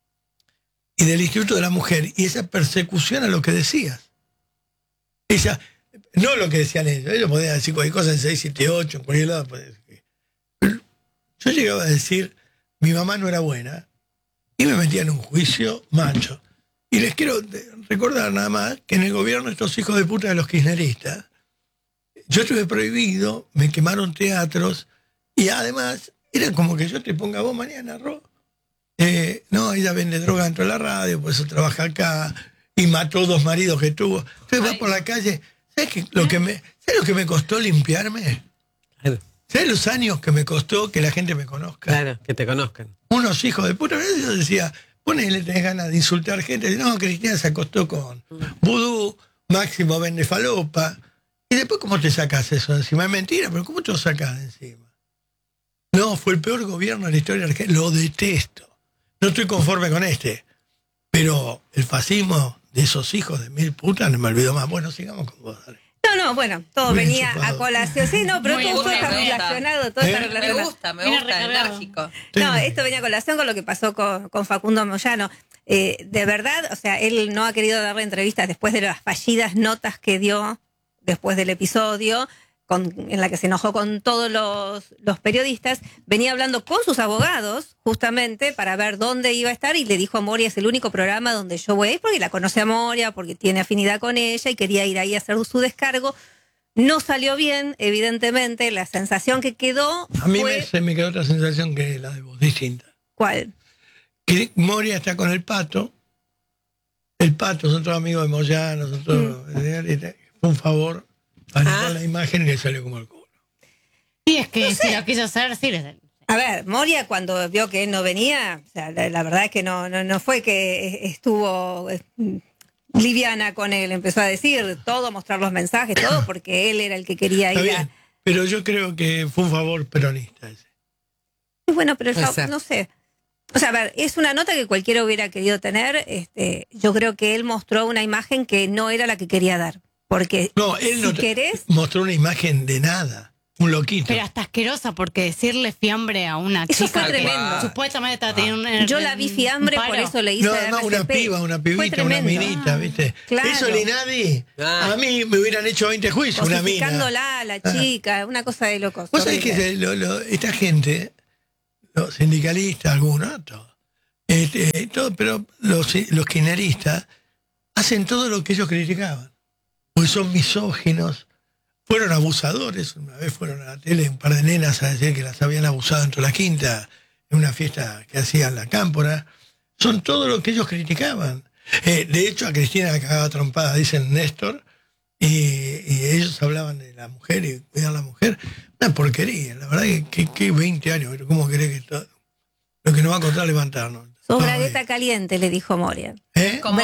Speaker 1: y del Instituto de la Mujer y esa persecución a lo que decías. No lo que decían ellos podían decir cualquier cosa en 678, en cualquier lado. Pero yo llegaba a decir, mi mamá no era buena, y me metían en un juicio macho. Y les quiero recordar nada más que en el gobierno estos hijos de puta de los kirchneristas, yo estuve prohibido, me quemaron teatros, y además era como que yo te ponga vos mañana, Ro. No, ella vende droga dentro de la radio, por eso trabaja acá, y mató 2 maridos que tuvo. Entonces vas por la calle... ¿Sabes lo que me costó limpiarme?
Speaker 2: Claro.
Speaker 1: ¿Sabes los años que me costó que la gente me conozca?
Speaker 2: Claro, que te conozcan.
Speaker 1: Unos hijos de puta. Yo decía, ponele, tenés ganas de insultar gente. No, Cristina se acostó con vudú, Máximo vende falopa. Y después, ¿cómo te sacas eso encima? Es mentira, pero ¿cómo te lo sacas de encima? No, fue el peor gobierno de la historia argentina. Lo detesto. No estoy conforme con pero el fascismo de esos hijos de mil putas no me olvido más. Bueno, sigamos con vos, dale.
Speaker 3: No, bueno, todo
Speaker 1: Bien
Speaker 3: venía
Speaker 1: chupado.
Speaker 3: a colación. Sí, no, pero
Speaker 5: Muy
Speaker 3: todo
Speaker 5: bien,
Speaker 3: está
Speaker 5: me gusta.
Speaker 3: relacionado. Todo está relacionado.
Speaker 5: Me gusta, enérgico.
Speaker 3: No, esto venía a colación con lo que pasó con Facundo Moyano. De verdad, o sea, él no ha querido darle entrevistas después de las fallidas notas que dio después del episodio, en la que se enojó con todos los periodistas, venía hablando con sus abogados justamente para ver dónde iba a estar, y le dijo a Moria: es el único programa donde yo voy a ir, porque la conoce a Moria, porque tiene afinidad con ella y quería ir ahí a hacer su descargo. No salió bien, evidentemente. La sensación que quedó
Speaker 1: a mí
Speaker 3: fue...
Speaker 1: se me quedó otra sensación que la de vos, distinta.
Speaker 3: ¿Cuál?
Speaker 1: Que Moria está con el Pato. El Pato, son todos amigos de Moyano, son todos... Fue un favor, anotó la imagen y le salió como el culo.
Speaker 4: Y es que si lo quiso hacer, sí.
Speaker 3: A ver, Moria, cuando vio que él no venía, o sea, la verdad es que no fue que estuvo liviana con él. Empezó a decir todo, a mostrar los mensajes, todo, porque él era el que quería ir a...
Speaker 1: Pero yo creo que fue un favor peronista ese.
Speaker 3: Y bueno, pero no sé. O sea, a ver, es una nota que cualquiera hubiera querido tener. Yo creo que él mostró una imagen que no era la que quería dar. Porque
Speaker 1: no, él no mostró una imagen de nada. Un loquito.
Speaker 4: Pero hasta asquerosa, porque decirle fiambre a una chica.
Speaker 3: Eso fue tremendo.
Speaker 4: Supuestamente estaba teniendo
Speaker 3: yo la vi fiambre, por eso le hice
Speaker 1: una pibita, una minita, ¿viste?
Speaker 3: Claro.
Speaker 1: Eso ni nadie. A mí me hubieran hecho 20 juicios, una mina.
Speaker 3: La chica, una cosa de locos.
Speaker 1: Vos sabés que esta gente, los sindicalistas, algunos, todo, pero los kirchneristas hacen todo lo que ellos criticaban. Porque son misóginos. Fueron abusadores. Una vez fueron a la tele un par de nenas a decir que las habían abusado dentro de la quinta en una fiesta que hacían la Cámpora. Son todo lo que ellos criticaban. De hecho, a Cristina la cagaba trompada, dicen Néstor, y ellos hablaban de la mujer y cuidar a la mujer. Una porquería. La verdad que 20 años, pero ¿cómo querés que todo lo que nos va a contar levantarnos?
Speaker 3: Sos bragueta caliente, le dijo Moria.